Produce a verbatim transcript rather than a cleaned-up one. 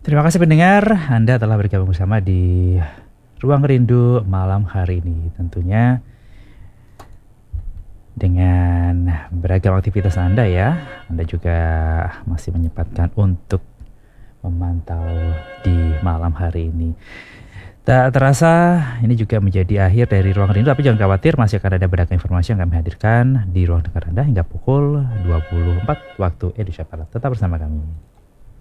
Terima kasih pendengar, Anda telah bergabung bersama di Ruang Rindu malam hari ini. Tentunya dengan beragam aktivitas Anda ya, Anda juga masih menyempatkan untuk memantau di malam hari ini. Tak terasa ini juga menjadi akhir dari Ruang Rindu, tapi jangan khawatir, masih akan ada beragam informasi yang kami hadirkan di ruang dengar Anda hingga pukul dua puluh empat waktu Indonesia Barat. Tetap bersama kami.